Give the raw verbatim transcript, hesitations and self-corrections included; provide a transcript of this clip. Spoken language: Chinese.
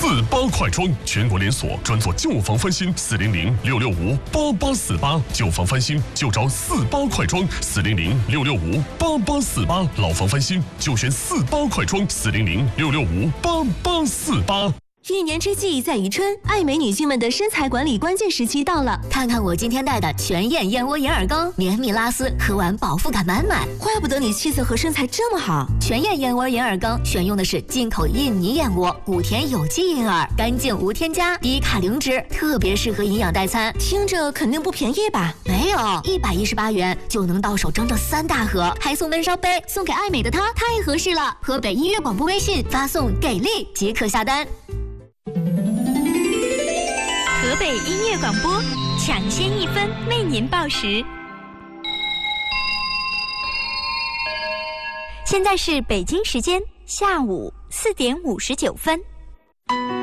八快装，全国连锁，专做旧房翻新，四零零六六五八八四八，旧房翻新就找四八快装，四零零六六五八八四八，老房翻新就选四八快装，四零零六六五八八四八。 一年之计在于春，爱美女性们的身材管理关键时期到了。 看看我今天带的全燕燕窝银耳羹，绵密拉丝，喝完饱腹感满满。 怪不得你气色和身材这么好。 全燕燕窝银耳羹选用的是进口印尼燕窝，谷田有机银耳，干净无添加，低卡零脂，特别适合营养代餐。 听着肯定不便宜吧？ 没有，一百一十八元就能到手整整三大盒，还送闷烧杯，送给爱美的她太合适了。河北音乐广播微信发送给力即可下单。 河北音乐广播，抢先一分为您报时。现在是北京时间下午四点五十九分。